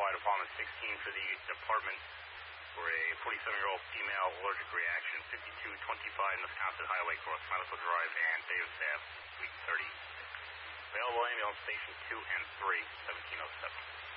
Fire Department 16 for the department for a 47-year-old female allergic reaction, 5225 Wisconsin Highway, Cross Medical Drive, and day of staff, week 30. Available ambulance station 2 and 3, 1707.